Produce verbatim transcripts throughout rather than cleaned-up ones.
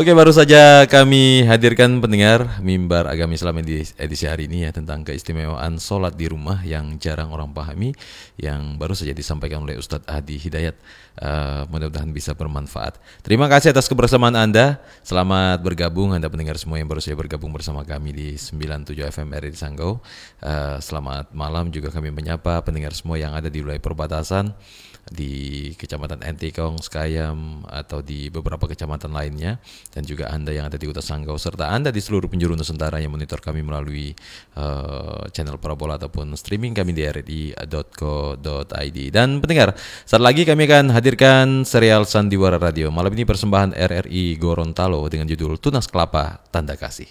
Oke, baru saja kami hadirkan pendengar Mimbar Agama Islam di edisi hari ini ya, tentang keistimewaan sholat di rumah yang jarang orang pahami, yang baru saja disampaikan oleh Ustadz Hadi Hidayat. Uh, mudah-mudahan bisa bermanfaat. Terima kasih atas kebersamaan Anda. Selamat bergabung Anda pendengar semua yang baru saja bergabung bersama kami di sembilan puluh tujuh F M R I di Sanggau. Uh, selamat malam juga kami menyapa pendengar semua yang ada di wilayah perbatasan di Kecamatan Entikong, Sekayam, atau di beberapa kecamatan lainnya, dan juga Anda yang ada di Kota Sanggau, serta Anda di seluruh penjuru Nusantara yang monitor kami melalui uh, channel parabola ataupun streaming kami di r r i dot co dot i d. Dan pendengar, saat lagi kami akan hadirkan serial Sandiwara Radio. Malam ini persembahan R R I Gorontalo dengan judul Tunas Kelapa Tanda Kasih.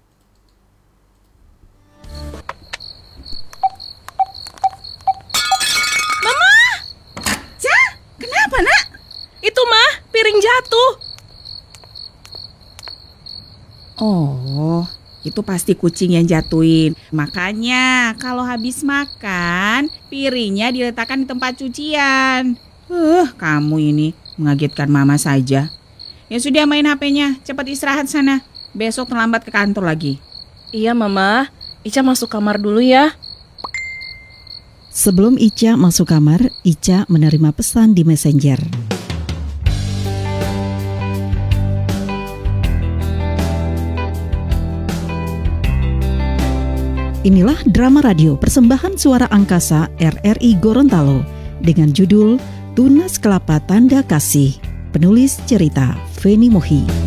Apa nak? Itu mah piring jatuh. Oh, itu pasti kucing yang jatuhin. Makanya kalau habis makan, piringnya diletakkan di tempat cucian. Uh, kamu ini mengagetkan mama saja. Ya sudah, main H P-nya, cepat istirahat sana. Besok terlambat ke kantor lagi. Iya mama, Ica masuk kamar dulu ya. Sebelum Ica masuk kamar, Ica menerima pesan di Messenger. Inilah drama radio persembahan suara angkasa R R I Gorontalo dengan judul Tunas Kelapa Tanda Kasih. Penulis cerita Feni Mohi.